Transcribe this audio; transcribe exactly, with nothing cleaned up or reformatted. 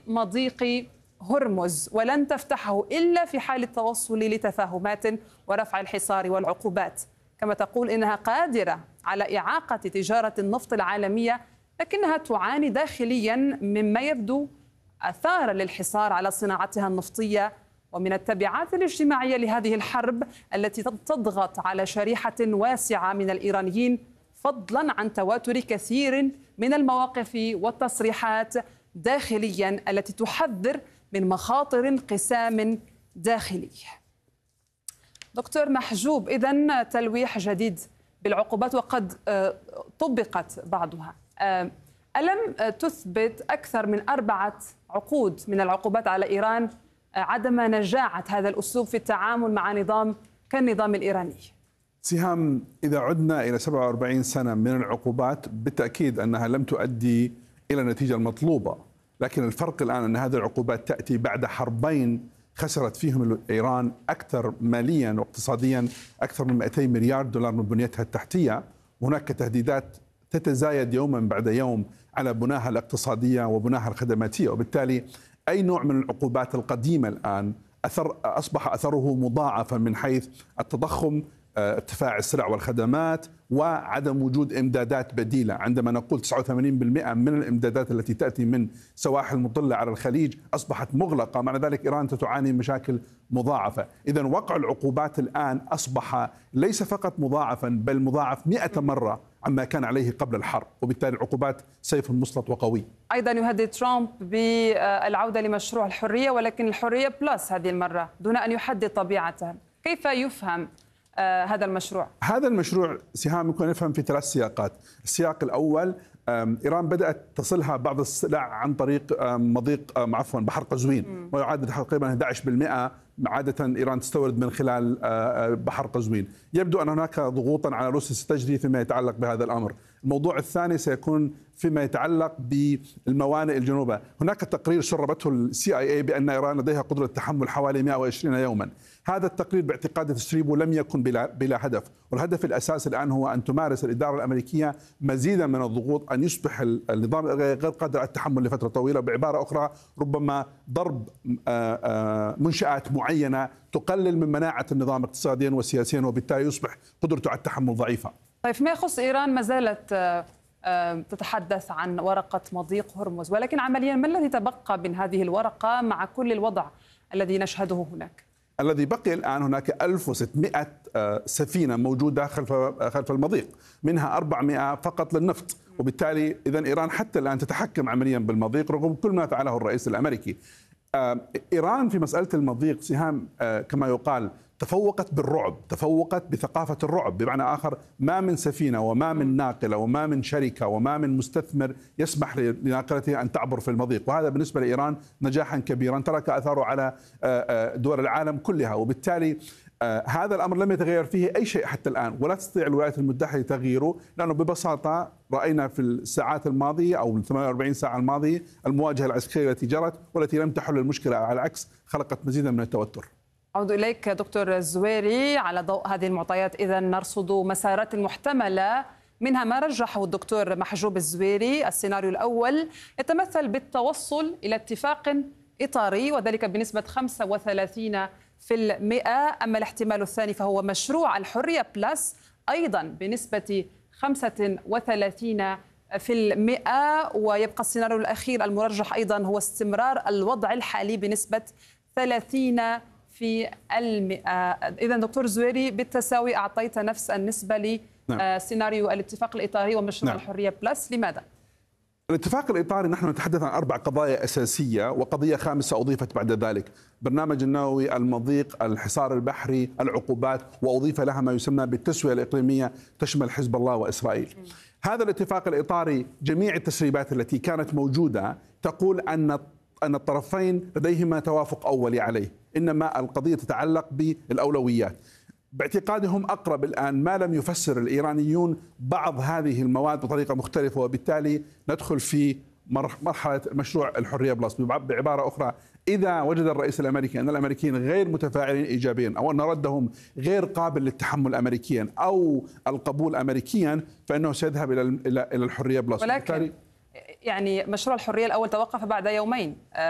مضيق هرمز ولن تفتحه إلا في حال التوصل لتفاهمات ورفع الحصار والعقوبات. كما تقول إنها قادرة على إعاقة تجارة النفط العالمية، لكنها تعاني داخليا مما يبدو آثار للحصار على صناعتها النفطية ومن التبعات الاجتماعية لهذه الحرب التي تضغط على شريحة واسعة من الإيرانيين، فضلا عن تواتر كثير من المواقف والتصريحات داخليا التي تحذر من مخاطر انقسام داخلي. دكتور محجوب، إذن تلويح جديد بالعقوبات وقد طبقت بعضها، ألم تثبت أكثر من أربعة عقود من العقوبات على إيران عدم نجاعة هذا الأسلوب في التعامل مع نظام كالنظام الإيراني؟ سهام، إذا عدنا إلى سبعة وأربعين سنة من العقوبات بالتأكيد أنها لم تؤدي إلى النتيجة المطلوبة، لكن الفرق الآن أن هذه العقوبات تأتي بعد حربين خسرت فيهم إيران أكثر ماليا واقتصاديا أكثر من مئتين مليار دولار من بنيتها التحتية، وهناك تهديدات تتزايد يوما بعد يوم على بناها الاقتصادية وبناها الخدماتية، وبالتالي أي نوع من العقوبات القديمة الآن أثر أصبح أثره مضاعفا من حيث التضخم، ارتفاع السلع والخدمات، وعدم وجود إمدادات بديلة. عندما نقول تسعة وثمانين بالمئة من الإمدادات التي تأتي من سواحل مطلة على الخليج أصبحت مغلقة، معنى ذلك إيران تعاني مشاكل مضاعفة. إذن وقع العقوبات الآن أصبح ليس فقط مضاعفا بل مضاعف مئة مرة عما كان عليه قبل الحرب، وبالتالي العقوبات سيف مسلط وقوي. أيضا يهدد ترامب بالعودة لمشروع الحرية، ولكن الحرية بلس هذه المرة دون أن يحدد طبيعتها. كيف يفهم آه هذا المشروع؟ هذا المشروع سهام يمكن أن يفهم في ثلاث سياقات. السياق الأول، إيران بدأت تصلها بعض السلع عن طريق مضيق عفوا بحر قزوين، ويعادل تقريبا أحد عشر بالمئة عادة إيران تستورد من خلال بحر قزوين. يبدو أن هناك ضغوطا على روسيا ستجري فيما يتعلق بهذا الأمر. الموضوع الثاني سيكون فيما يتعلق بالموانئ الجنوبة. هناك تقرير سربته السي آي اي بأن إيران لديها قدرة تحمل حوالي مئة وعشرين يوما. هذا التقرير باعتقاد تسريبه لم يكن بلا, بلا هدف، والهدف الأساسي الآن هو أن تمارس الإدارة الأمريكية مزيدا من الضغوط أن يصبح النظام غير قادر على التحمل لفترة طويلة. بعبارة أخرى، ربما ضرب منشآت معينة تقلل من مناعة النظام اقتصاديا وسياسيا، وبالتالي يصبح قدرته على التحمل ضعيفة. طيب، فيما يخص إيران ما زالت تتحدث عن ورقة مضيق هرمز، ولكن عمليا ما الذي تبقى من هذه الورقة مع كل الوضع الذي نشهده هناك؟ الذي بقي الآن هناك ألف وستمئة سفينة موجودة خلف خلف المضيق، منها أربعمئة فقط للنفط، وبالتالي إذن إيران حتى الآن تتحكم عمليا بالمضيق رغم كل ما فعله الرئيس الأمريكي. إيران في مسألة المضيق سهام كما يقال تفوقت بالرعب، تفوقت بثقافة الرعب، بمعنى آخر ما من سفينة وما من ناقلة وما من شركة وما من مستثمر يسمح لناقلته أن تعبر في المضيق، وهذا بالنسبة لإيران نجاحا كبيرا ترك أثاره على دول العالم كلها، وبالتالي هذا الأمر لم يتغير فيه أي شيء حتى الآن، ولا تستطيع الولايات المتحدة تغييره، لأنه ببساطة رأينا في الساعات الماضية أو الثمانية وأربعين ساعة الماضية المواجهة العسكرية التي جرت والتي لم تحل المشكلة، على العكس خلقت مزيدا من التوتر. أعود إليك دكتور الزويري. على ضوء هذه المعطيات إذا نرصد مسارات محتملة، منها ما رجحه الدكتور محجوب الزويري. السيناريو الأول يتمثل بالتوصل إلى اتفاق إطاري، وذلك بنسبة خمسة وثلاثين بالمئة. أما الاحتمال الثاني فهو مشروع الحرية بلس، أيضا بنسبة خمسة وثلاثين بالمئة. ويبقى السيناريو الأخير المرجح أيضا هو استمرار الوضع الحالي بنسبة ثلاثين في المئة. إذا دكتور زويري بالتساوي أعطيت نفس النسبة لسيناريو نعم. الاتفاق الإطاري ومشروع نعم. الحرية بلس. لماذا؟ الاتفاق الإطاري نحن نتحدث عن أربع قضايا أساسية، وقضية خامسة أضيفت بعد ذلك: برنامج النووي، المضيق، الحصار البحري، العقوبات، وأضيف لها ما يسمى بالتسوية الإقليمية تشمل حزب الله وإسرائيل. م. هذا الاتفاق الإطاري جميع التسريبات التي كانت موجودة تقول أن أن الطرفين لديهما توافق أولي عليه، إنما القضية تتعلق بالأولويات. باعتقادهم أقرب الآن ما لم يفسر الإيرانيون بعض هذه المواد بطريقة مختلفة، وبالتالي ندخل في مرحلة مشروع الحرية بلس. بعبارة أخرى، إذا وجد الرئيس الأمريكي أن الأمريكيين غير متفاعلين إيجابيا أو أن ردهم غير قابل للتحمل أمريكيا أو القبول أمريكيا، فإنه سيذهب إلى إلى الحرية بلس. ولكن يعني مشروع الحرية الأول توقف بعد يومين.